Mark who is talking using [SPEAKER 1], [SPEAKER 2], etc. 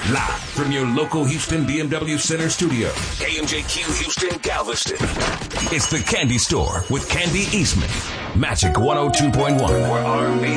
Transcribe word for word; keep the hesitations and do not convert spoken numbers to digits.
[SPEAKER 1] Live from your local Houston B M W Center studio, K M J Q Houston Galveston. It's the Candy Store with Candy Eastman. Magic one oh two point one, where R and B